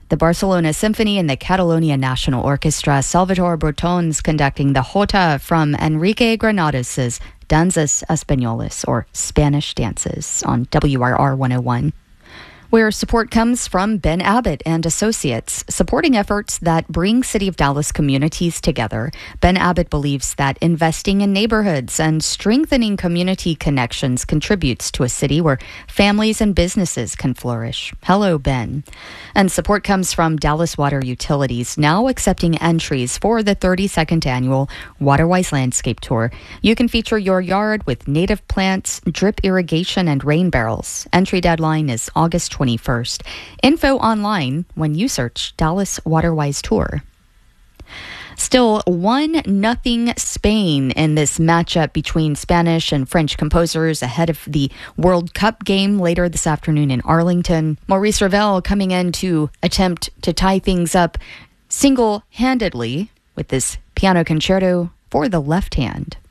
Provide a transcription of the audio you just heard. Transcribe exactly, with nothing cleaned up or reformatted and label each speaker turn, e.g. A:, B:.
A: The Barcelona Symphony and the Catalonia National Orchestra. Salvatore Bertons conducting the Jota from Enrique Granados' Danzas Españolas, or Spanish Dances, on W R R one oh one. Where support comes from Ben Abbott and Associates, supporting efforts that bring City of Dallas communities together. Ben Abbott believes that investing in neighborhoods and strengthening community connections contributes to a city where families and businesses can flourish. Hello, Ben. And support comes from Dallas Water Utilities, now accepting entries for the thirty-second annual Waterwise Landscape Tour. You can feature your yard with native plants, drip irrigation, and rain barrels. Entry deadline is August twenty-first. Info online when you search Dallas Waterwise Tour. Still one nothing Spain in this matchup between Spanish and French composers ahead of the World Cup game later this afternoon in Arlington. Maurice Ravel coming in to attempt to tie things up single-handedly with this piano concerto for the left hand.